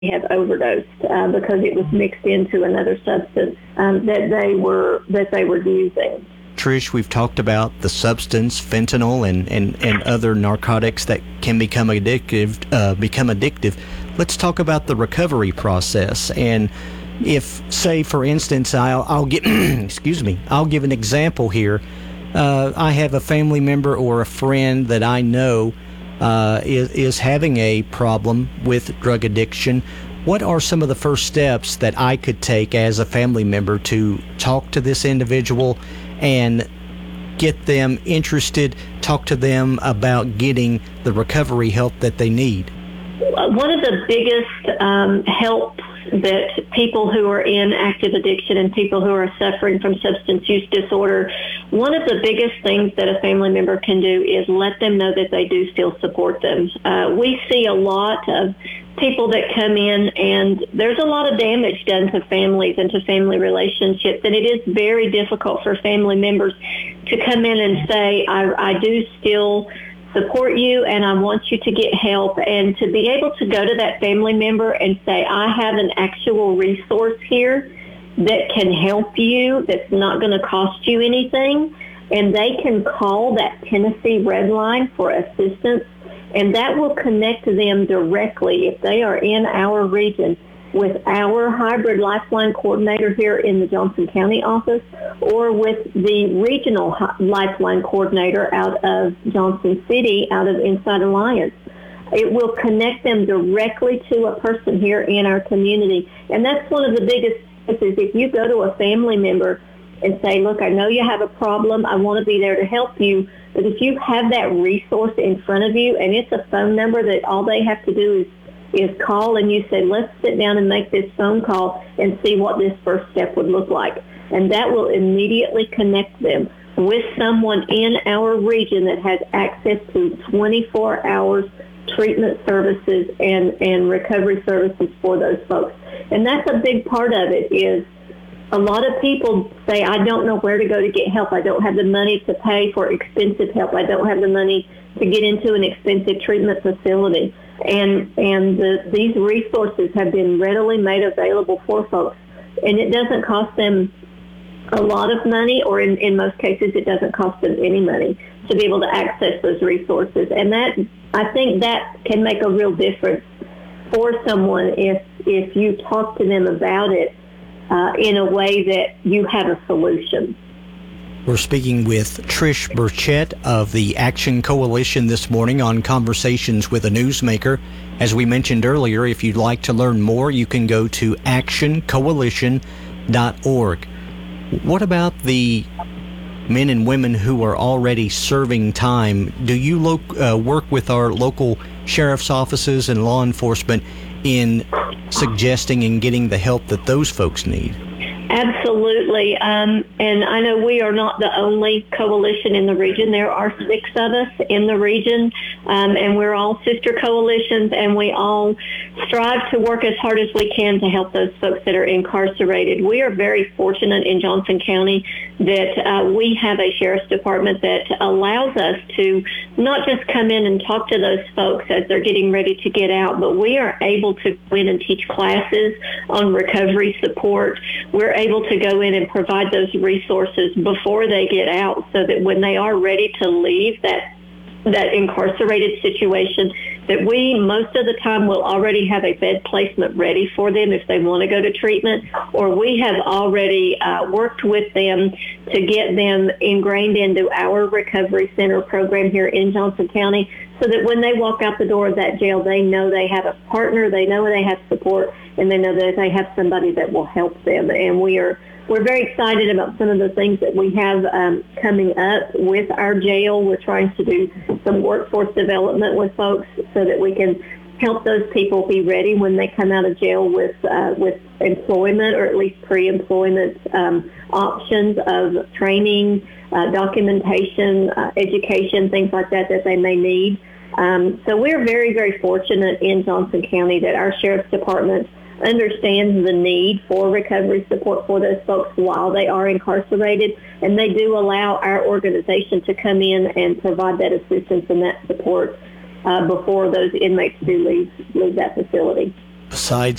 have overdosed because it was mixed into another substance that they were using. Trish, we've talked about the substance, fentanyl, and other narcotics that can become addictive. Let's talk about the recovery process. And if, say, for instance, I'll give I'll give an example here. I have a family member or a friend that I know is having a problem with drug addiction. What are some of the first steps that I could take as a family member to talk to this individual and get them interested, talk to them about getting the recovery help that they need? One of the biggest helps that people who are in active addiction and people who are suffering from substance use disorder, one of the biggest things that a family member can do is let them know that they do still support them. We see a lot of people that come in, and there's a lot of damage done to families and to family relationships, and it is very difficult for family members to come in and say, I do still support you and I want you to get help, and to be able to go to that family member and say, I have an actual resource here that can help you, that's not going to cost you anything, and they can call that Tennessee Red Line for assistance, and that will connect them directly, if they are in our region, with our hybrid lifeline coordinator here in the Johnson County office, or with the regional lifeline coordinator out of Johnson City, out of Inside Alliance. It will connect them directly to a person here in our community. And that's one of the biggest things. If you go to a family member and say, look, I know you have a problem, I want to be there to help you, but if you have that resource in front of you, and it's a phone number that all they have to do is call, and you say, let's sit down and make this phone call and see what this first step would look like. And that will immediately connect them with someone in our region that has access to 24 hours treatment services and recovery services for those folks. And that's a big part of it. Is a lot of people say, I don't know where to go to get help. I don't have the money to pay for expensive help. I don't have the money to get into an expensive treatment facility. And these resources have been readily made available for folks. And it doesn't cost them a lot of money, or in most cases it doesn't cost them any money to be able to access those resources. And that, I think that can make a real difference for someone if you talk to them about it in a way that you have a solution. We're speaking with Trish Burchett of the Action Coalition this morning on Conversations with a Newsmaker. As we mentioned earlier, if you'd like to learn more, you can go to actioncoalition.org. What about the men and women who are already serving time? Do you work with our local sheriff's offices and law enforcement in suggesting and getting the help that those folks need? Absolutely. And I know we are not the only coalition in the region. There are 6 of us in the region, and we're all sister coalitions, and we all strive to work as hard as we can to help those folks that are incarcerated. We are very fortunate in Johnson County that we have a sheriff's department that allows us to not just come in and talk to those folks as they're getting ready to get out, but we are able to go in and teach classes on recovery support. We're able to go in and provide those resources before they get out, so that when they are ready to leave that incarcerated situation, that we most of the time will already have a bed placement ready for them if they want to go to treatment, or we have already worked with them to get them ingrained into our recovery center program here in Johnson County, so that when they walk out the door of that jail, they know they have a partner, they know they have support, and they know that they have somebody that will help them. And we're very excited about some of the things that we have coming up with our jail. We're trying to do some workforce development with folks so that we can help those people be ready when they come out of jail with employment, or at least pre-employment options of training, documentation, education, things like that they may need. So we're very, very fortunate in Johnson County that our sheriff's department understands the need for recovery support for those folks while they are incarcerated, and they do allow our organization to come in and provide that assistance and that support before those inmates do leave that facility. besides